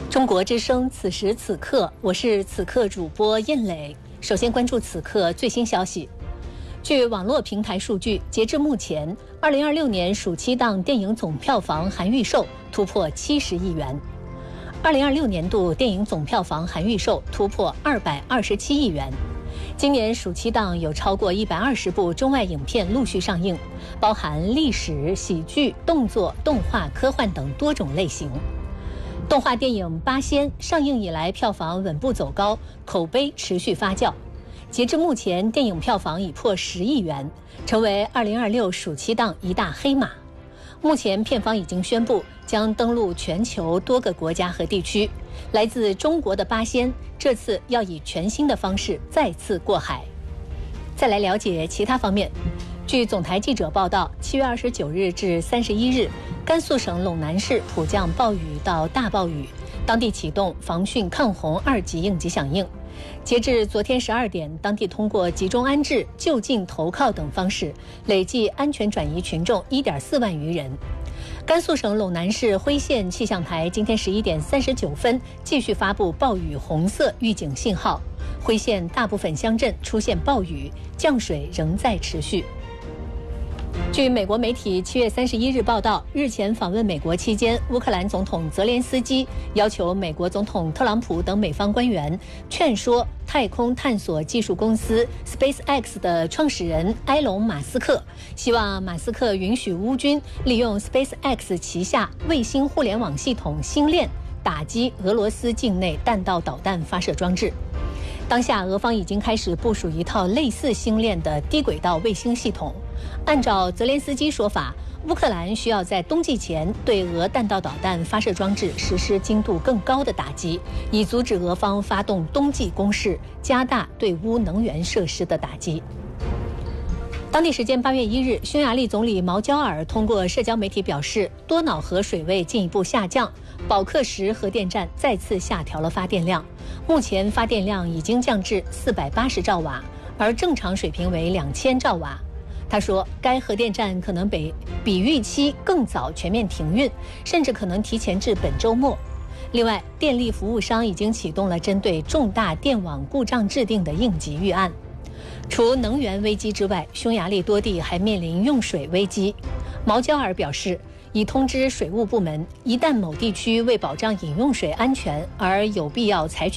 中国之声，此时此刻，我是此刻主播燕磊。首先关注此刻最新消息。据网络平台数据，截至目前，2026年暑期档电影总票房含预售突破70亿元。2026年度电影总票房含预售突破227亿元。今年暑期档有超过120部中外影片陆续上映，包含历史、喜剧、动作、动画、科幻等多种类型。动画电影《八仙》上映以来，票房稳步走高，口碑持续发酵。截至目前，电影票房已破10亿元，成为2026暑期档一大黑马。目前片方已经宣布将登陆全球多个国家和地区。来自中国的《八仙》这次要以全新的方式再次过海。再来了解其他方面。据总台记者报道，7月29日至31日，甘肃省陇南市普降暴雨到大暴雨，当地启动防汛抗洪2级应急响应。截至昨天12点，当地通过集中安置、就近投靠等方式，累计安全转移群众1.4万余人。甘肃省陇南市辉县气象台今天11点39分继续发布暴雨红色预警信号，辉县大部分乡镇出现暴雨，降水仍在持续。据美国媒体7月31日报道，日前访问美国期间，乌克兰总统泽连斯基要求美国总统特朗普等美方官员劝说太空探索技术公司 SpaceX 的创始人埃隆·马斯克，希望马斯克允许乌军利用 SpaceX 旗下卫星互联网系统星链打击俄罗斯境内弹道导弹发射装置。当下俄方已经开始部署一套类似星链的低轨道卫星系统。按照泽连斯基说法，乌克兰需要在冬季前对俄弹道导弹发射装置实施精度更高的打击，以阻止俄方发动冬季攻势，加大对乌能源设施的打击。当地时间8月1日，匈牙利总理毛焦尔通过社交媒体表示，多瑙河水位进一步下降，保克什核电站再次下调了发电量，目前发电量已经降至480兆瓦，而正常水平为2000兆瓦。他说，该核电站可能比预期更早全面停运，甚至可能提前至本周末。另外，电力服务商已经启动了针对重大电网故障制定的应急预案。除能源危机之外，匈牙利多地还面临用水危机。毛焦尔表示，已通知水务部门，一旦某地区为保障饮用水安全而有必要采取